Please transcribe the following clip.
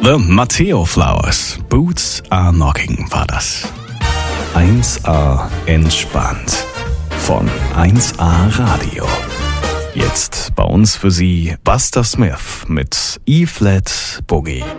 The Matteo Flowers, Boots Are Knocking war das. 1A entspannt von 1A Radio. Jetzt bei uns für Sie Buster Smith mit E-Flat Boogie.